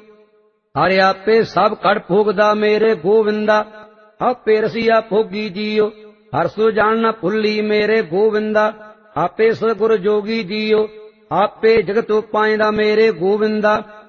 ਹਰਿ ਆਪੇ ਸਭ ਕੜ ਭੋਗਦਾ ਮੇਰੇ ਗੋਵਿੰਦਾ, ਆਪੇ ਰਸੀਆ ਭੋਗੀ ਜੀਓ, ਹਰ ਸੋ ਜਾਣ ਨ ਭੁੱਲੀ ਮੇਰੇ ਗੋਵਿੰਦਾ, ਆਪੇ ਸਤਿਗੁਰ ਜੋਗੀ ਜੀਓ, ਆਪੇ ਜਗਤ ਉਪਾਇਂਦਾ ਮੇਰੇ ਗੋਵਿੰਦਾ।